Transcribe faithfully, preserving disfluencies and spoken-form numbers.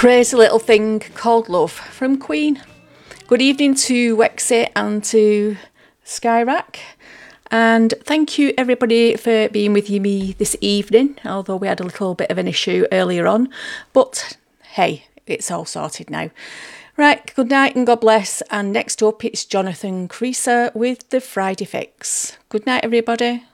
Crazy Little Thing Called Love from Queen. Good evening to Wexy and to Skyrack. And thank you everybody for being with me this evening, although we had a little bit of an issue earlier on. But hey, it's all sorted now. Right, good night and God bless. And next up it's Jonathan Creaser with the Friday Fix. Good night everybody.